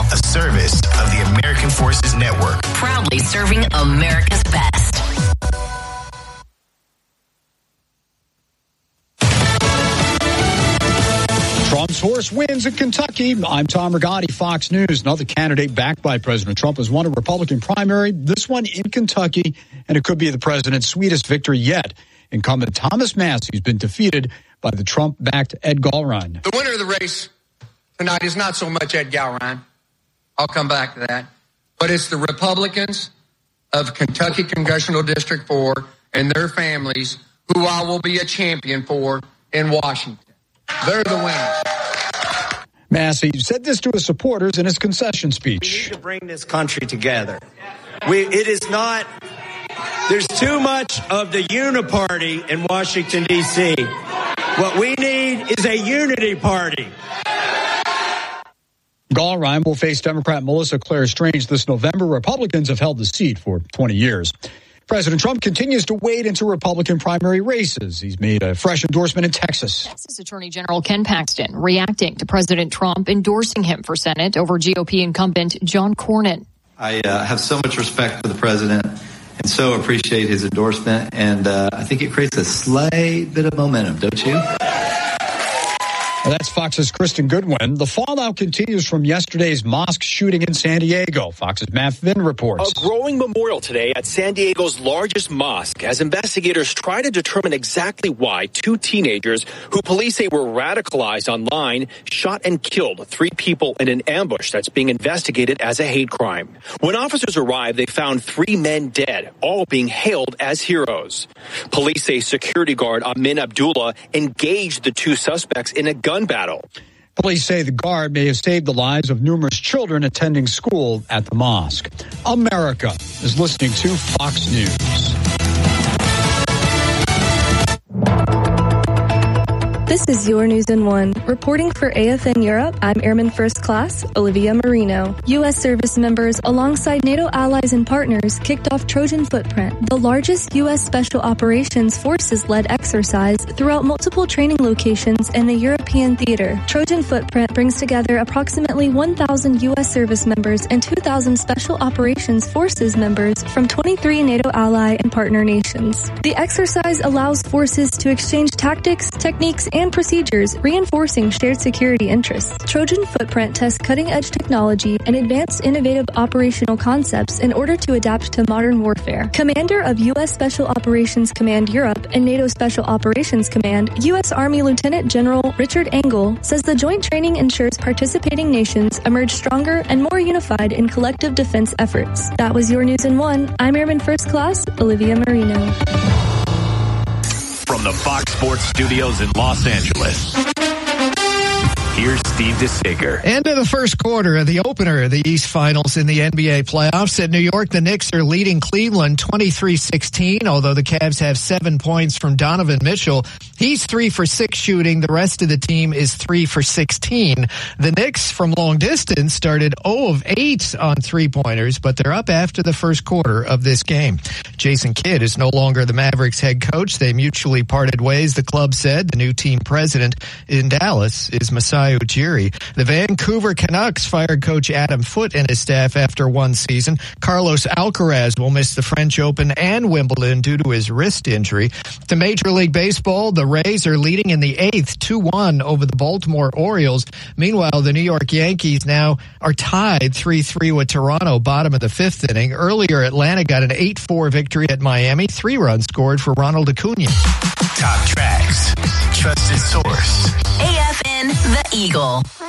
a service of the American Forces Network. Proudly serving America's best. Trump's horse wins in Kentucky. I'm Tom Rigotti, Fox News. Another candidate backed by President Trump has won a Republican primary, this one in Kentucky, and it could be the president's sweetest victory yet. Incumbent Thomas Massey's been defeated by the Trump-backed Ed Gallrein. The winner of the race tonight is not so much Ed Gallrein. I'll come back to that. But it's the Republicans of Kentucky Congressional District 4 and their families who I will be a champion for in Washington. They're the winners. Massey said this to his supporters in his concession speech. We need to bring this country together. There's too much of the uniparty in Washington, D.C. What we need is a unity party. Gallrein will face Democrat Melissa Claire Strange this November. Republicans have held the seat for 20 years. President Trump continues to wade into Republican primary races. He's made a fresh endorsement in Texas. Texas Attorney General Ken Paxton reacting to President Trump endorsing him for Senate over GOP incumbent John Cornyn. I have so much respect for the president and so appreciate his endorsement. And I think it creates a slight bit of momentum, don't you? That's Fox's Kristen Goodwin. The fallout continues from yesterday's mosque shooting in San Diego. Fox's Matt Finn reports. A growing memorial today at San Diego's largest mosque as investigators try to determine exactly why two teenagers who police say were radicalized online shot and killed 3 people in an ambush that's being investigated as a hate crime. When officers arrived, they found 3 men dead, all being hailed as heroes. Police say security guard Amin Abdullah engaged the 2 suspects in a gun battle. Police say the guard may have saved the lives of numerous children attending school at the mosque. America is listening to Fox News. This is Your News in One. Reporting for AFN Europe, I'm Airman First Class Olivia Marino. U.S. service members alongside NATO allies and partners kicked off Trojan Footprint, the largest U.S. Special Operations Forces-led exercise throughout multiple training locations in the European theater. Trojan Footprint brings together approximately 1,000 U.S. service members and 2,000 Special Operations Forces members from 23 NATO ally and partner nations. The exercise allows forces to exchange tactics, techniques, and procedures, reinforcing shared security interests. Trojan Footprint tests cutting-edge technology and advanced innovative operational concepts in order to adapt to modern warfare. Commander of U.S. Special Operations Command Europe and NATO Special Operations Command, U.S. Army Lieutenant General Richard Engel, says the joint training ensures participating nations emerge stronger and more unified in collective defense efforts. That was Your News in One. I'm Airman First Class Olivia Marino. From the Fox Sports Studios in Los Angeles, here's Steve DeSager. End of the first quarter of the opener of the East Finals in the NBA playoffs. At New York, the Knicks are leading Cleveland 23-16, although the Cavs have 7 points from Donovan Mitchell. He's 3 for 6 shooting. The rest of the team is 3 for 16. The Knicks from long distance started 0 of 8 on three-pointers, but they're up after the first quarter of this game. Jason Kidd is no longer the Mavericks head coach. They mutually parted ways, the club said. The new team president in Dallas is Masai Ujiri. The Vancouver Canucks fired coach Adam Foote and his staff after one season. Carlos Alcaraz will miss the French Open and Wimbledon due to his wrist injury. To Major League Baseball, the Rays are leading in the 8th 2-1 over the Baltimore Orioles. Meanwhile, the New York Yankees now are tied 3-3 with Toronto, bottom of the 5th inning. Earlier, Atlanta got an 8-4 victory at Miami. 3 runs scored for Ronald Acuna. Top tracks, trusted source. AFN The Eagle.